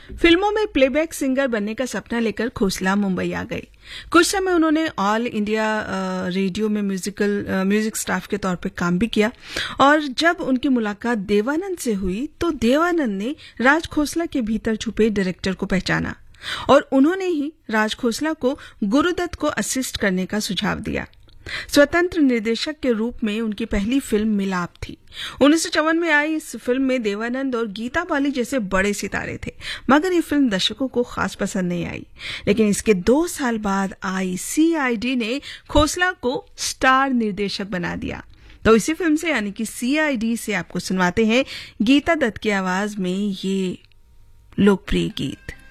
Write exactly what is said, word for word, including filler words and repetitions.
फिल्मों में playback singer बनने का सपना लेकर खोसला मुंबई आ गए। कुछ समय उन्होंने ऑल इंडिया रेडियो में म्यूजिकल म्यूजिक स्टाफ के तौर पर काम भी किया और जब उनकी मुलाकात देवानंद से हुई तो देवानंद ने राज खोसला के भीतर छुपे डायरेक्टर को पहचाना और उन्होंने ही राज खोसला को गुरुदत्त को असिस्ट करने का सुझाव दिया। स्वतंत्र निर्देशक के रूप में उनकी पहली फिल्म मिलाप थी। उन्नीस सौ चौवन में आई इस फिल्म में देवानंद और गीता बाली जैसे बड़े सितारे थे, मगर ये फिल्म दर्शकों को खास पसंद नहीं आई। लेकिन इसके दो साल बाद आई सीआईडी ने खोसला को स्टार निर्देशक बना दिया। तो इसी फिल्म से यानी कि सीआईडी से आपको सुनवाते हैं गीता दत्त की आवाज में ये लोकप्रिय गीत।